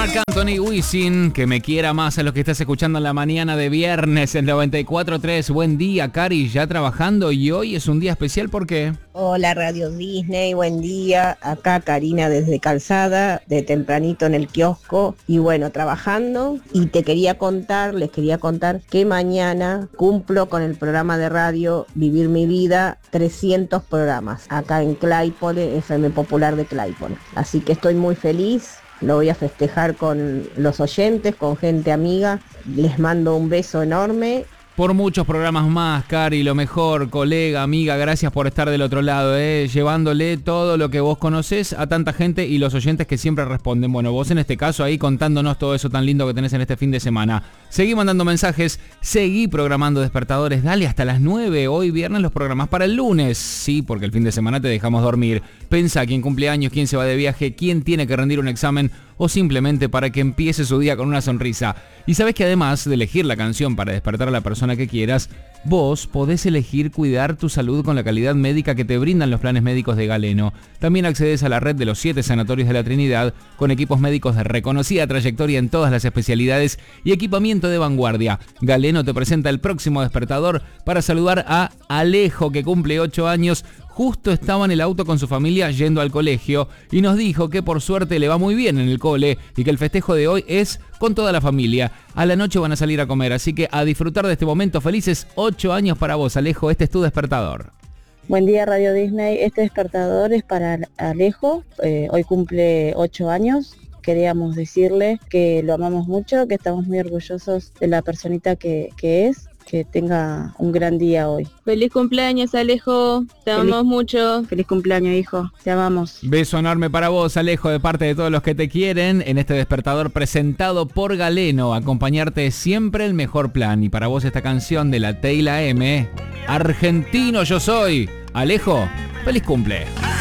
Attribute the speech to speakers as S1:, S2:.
S1: Marc Anthony, Wisin, que me quiera más a los que estás escuchando en la mañana de viernes en 94.3. Buen día, Cari, ya trabajando y hoy es un día especial, ¿por qué?
S2: Hola Radio Disney, buen día. Acá Karina desde Calzada, de tempranito en el kiosco y bueno, trabajando. Y les quería contar que mañana cumplo con el programa de radio Vivir mi Vida 300 programas, acá en Claypole, FM Popular de Claypole. Así que estoy muy feliz. Lo voy a festejar con los oyentes, con gente amiga. Les mando un beso enorme.
S1: Por muchos programas más, Cari, lo mejor, colega, amiga, gracias por estar del otro lado, llevándole todo lo que vos conocés a tanta gente y los oyentes que siempre responden. Bueno, vos en este caso ahí contándonos todo eso tan lindo que tenés en este fin de semana. Seguí mandando mensajes, seguí programando despertadores, dale hasta las 9, hoy viernes los programas para el lunes. Sí, porque el fin de semana te dejamos dormir. Pensá quién cumple años, quién se va de viaje, quién tiene que rendir un examen o simplemente para que empiece su día con una sonrisa. Y sabés que además de elegir la canción para despertar a la persona que quieras, vos podés elegir cuidar tu salud con la calidad médica que te brindan los planes médicos de Galeno. También accedes a la red de los 7 sanatorios de la Trinidad con equipos médicos de reconocida trayectoria en todas las especialidades y equipamiento de vanguardia. Galeno te presenta el próximo despertador para saludar a Alejo, que cumple 8 años. Justo estaba en el auto con su familia yendo al colegio y nos dijo que por suerte le va muy bien en el cole y que el festejo de hoy es con toda la familia. A la noche van a salir a comer, así que a disfrutar de este momento. Felices 8 años para vos, Alejo. Este es tu despertador.
S3: Buen día, Radio Disney. Este despertador es para Alejo. Hoy cumple 8 años. Queríamos decirle que lo amamos mucho, que estamos muy orgullosos de la personita que es. Que tenga un gran día hoy.
S4: Feliz cumpleaños, Alejo. Te amamos mucho.
S3: Feliz cumpleaños, hijo. Te amamos.
S1: Beso enorme para vos, Alejo, de parte de todos los que te quieren. En este despertador presentado por Galeno, acompañarte siempre el mejor plan. Y para vos esta canción de la T y la M, Argentino yo soy. Alejo, feliz cumple.